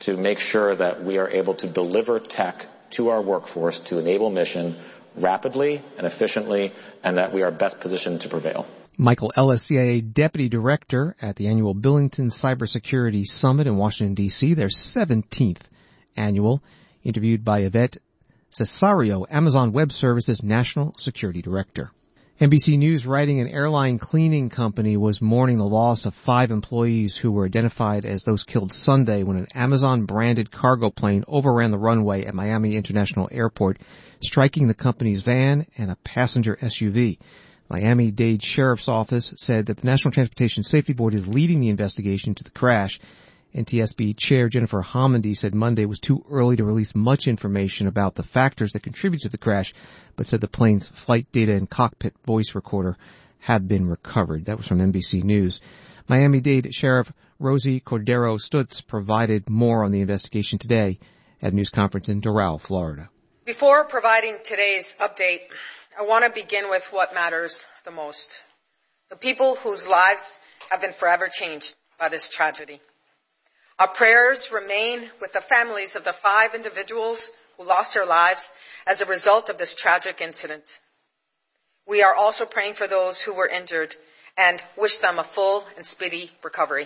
to make sure that we are able to deliver tech to our workforce to enable mission rapidly and efficiently, and that we are best positioned to prevail. Michael Ellis, CIA Deputy Director at the annual Billington Cybersecurity Summit in Washington, D.C., their 17th annual, interviewed by Yvette Cesario, Amazon Web Services National Security Director. NBC News writing an airline cleaning company was mourning the loss of 5 employees who were identified as those killed Sunday when an Amazon-branded cargo plane overran the runway at Miami International Airport, striking the company's van and a passenger SUV. Miami-Dade Sheriff's Office said that the National Transportation Safety Board is leading the investigation into the crash. NTSB Chair Jennifer Homendy said Monday was too early to release much information about the factors that contribute to the crash, but said the plane's flight data and cockpit voice recorder have been recovered. That was from NBC News. Miami-Dade Sheriff Rosie Cordero Stutz provided more on the investigation today at a news conference in Doral, Florida. Before providing today's update, I want to begin with what matters the most. The people whose lives have been forever changed by this tragedy. Our prayers remain with the families of the 5 individuals who lost their lives as a result of this tragic incident. We are also praying for those who were injured and wish them a full and speedy recovery.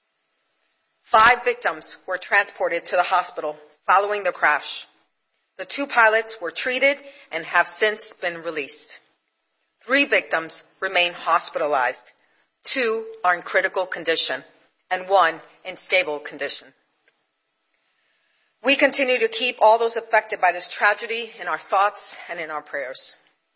5 victims were transported to the hospital following the crash. The 2 pilots were treated and have since been released. 3 victims remain hospitalized. 2 are in critical condition, and 1 in stable condition. We continue to keep all those affected by this tragedy in our thoughts and in our prayers.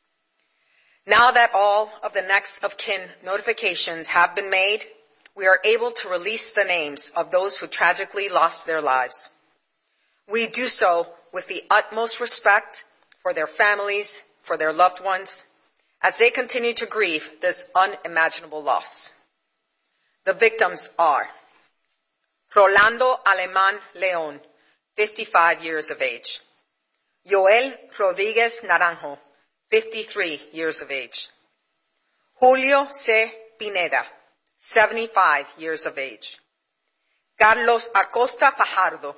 Now that all of the next of kin notifications have been made, we are able to release the names of those who tragically lost their lives. We do so with the utmost respect for their families, for their loved ones, as they continue to grieve this unimaginable loss. The victims are Rolando Aleman Leon, 55 years of age. Joel Rodriguez Naranjo, 53 years of age. Julio C. Pineda, 75 years of age. Carlos Acosta Fajardo,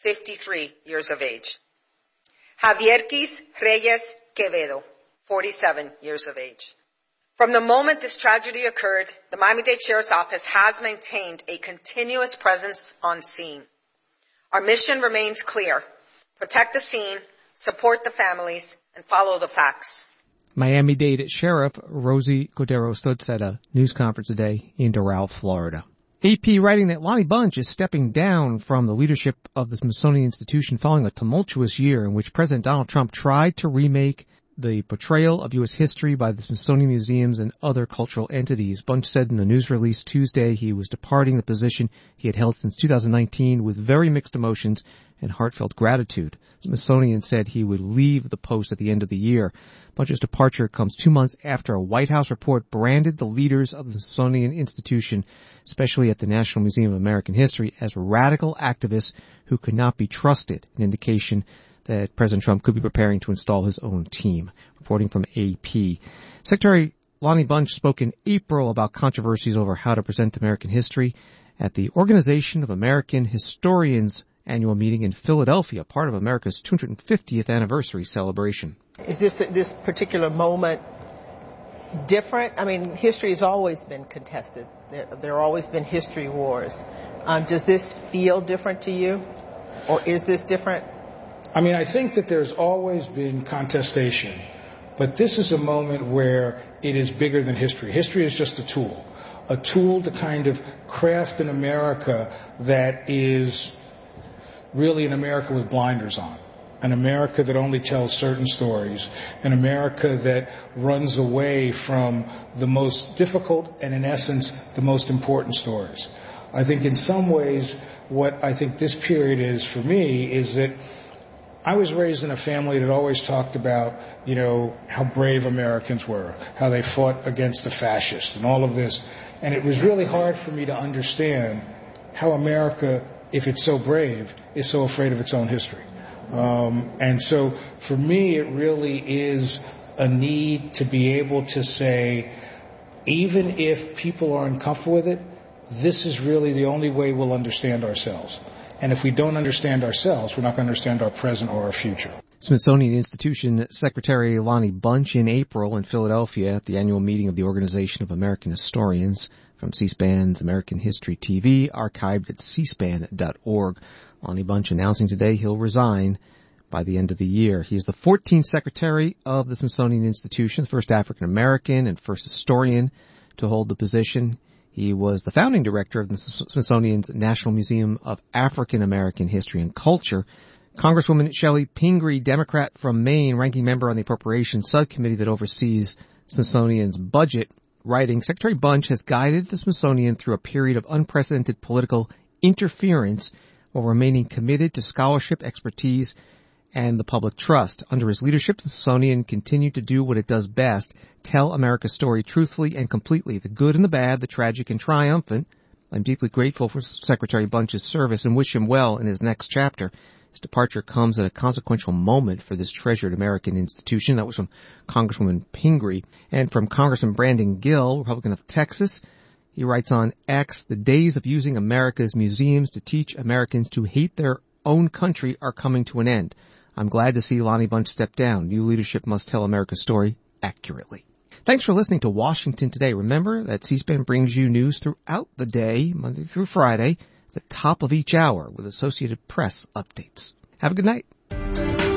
53 years of age. Javier Quis Reyes Quevedo, 47 years of age. From the moment this tragedy occurred, the Miami-Dade Sheriff's Office has maintained a continuous presence on scene. Our mission remains clear: protect the scene, support the families, and follow the facts. Miami-Dade Sheriff Rosie Cordero Stutz at a news conference today in Doral, Florida. AP writing that Lonnie Bunch is stepping down from the leadership of the Smithsonian Institution following a tumultuous year in which President Donald Trump tried to remake the portrayal of U.S. history by the Smithsonian Museums and other cultural entities. Bunch said in a news release Tuesday he was departing the position he had held since 2019 with very mixed emotions and heartfelt gratitude. Smithsonian said he would leave the post at the end of the year. Bunch's departure comes 2 months after a White House report branded the leaders of the Smithsonian Institution, especially at the National Museum of American History, as radical activists who could not be trusted, an indication that President Trump could be preparing to install his own team. Reporting from AP. Secretary Lonnie Bunch spoke in April about controversies over how to present American history at the Organization of American Historians annual meeting in Philadelphia, part of America's 250th anniversary celebration. Is this particular moment different? I mean, history has always been contested. There have always been history wars. Does this feel different to you? Or is this different? I mean, I think that there's always been contestation, but this is a moment where it is bigger than history. History is just a tool to kind of craft an America that is really an America with blinders on, an America that only tells certain stories, an America that runs away from the most difficult and, in essence, the most important stories. I think in some ways what I think this period is for me is that I was raised in a family that always talked about, how brave Americans were, how they fought against the fascists and all of this. And it was really hard for me to understand how America, if it's so brave, is so afraid of its own history. And so for me, it really is a need to be able to say, even if people are uncomfortable with it, this is really the only way we'll understand ourselves. And if we don't understand ourselves, we're not going to understand our present or our future. Smithsonian Institution Secretary Lonnie Bunch in April in Philadelphia at the annual meeting of the Organization of American Historians, from C-SPAN's American History TV, archived at cspan.org. Lonnie Bunch announcing today he'll resign by the end of the year. He is the 14th Secretary of the Smithsonian Institution, the first African American and first historian to hold the position. He was the founding director of the Smithsonian's National Museum of African American History and Culture. Congresswoman Shelley Pingree, Democrat from Maine, ranking member on the Appropriations Subcommittee that oversees Smithsonian's budget, writing, Secretary Bunch has guided the Smithsonian through a period of unprecedented political interference while remaining committed to scholarship, expertise, and the public trust. Under his leadership, the Smithsonian continued to do what it does best, tell America's story truthfully and completely, the good and the bad, the tragic and triumphant. I'm deeply grateful for Secretary Bunch's service and wish him well in his next chapter. His departure comes at a consequential moment for this treasured American institution. That was from Congresswoman Pingree. And from Congressman Brandon Gill, Republican of Texas, he writes on X, the days of using America's museums to teach Americans to hate their own country are coming to an end. I'm glad to see Lonnie Bunch step down. New leadership must tell America's story accurately. Thanks for listening to Washington Today. Remember that C-SPAN brings you news throughout the day, Monday through Friday, at the top of each hour with Associated Press updates. Have a good night.